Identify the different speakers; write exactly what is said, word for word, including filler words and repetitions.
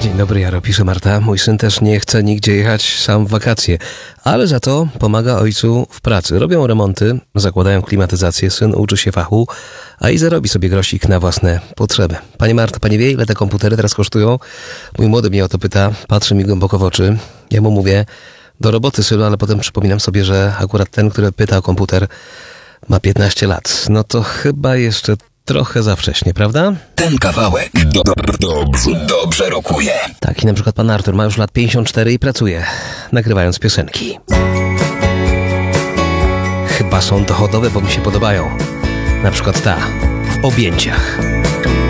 Speaker 1: Dzień dobry, Jaro, pisze Marta. Mój syn też nie chce nigdzie jechać sam w wakacje, ale za to pomaga ojcu w pracy. Robią remonty, zakładają klimatyzację, syn uczy się fachu, a i zarobi sobie grosik na własne potrzeby. Pani Marta, pani wie, ile te komputery teraz kosztują? Mój młody mnie o to pyta, patrzy mi głęboko w oczy. Ja mu mówię, do roboty, synu, ale potem przypominam sobie, że akurat ten, który pyta o komputer, ma piętnaście lat. No to chyba jeszcze trochę za wcześnie, prawda?
Speaker 2: Ten kawałek do, do, dobrze, dobrze rokuje.
Speaker 1: Taki na przykład pan Artur ma już lat pięćdziesiąt cztery i pracuje, nagrywając piosenki. Chyba są dochodowe, bo mi się podobają. Na przykład ta, w objęciach.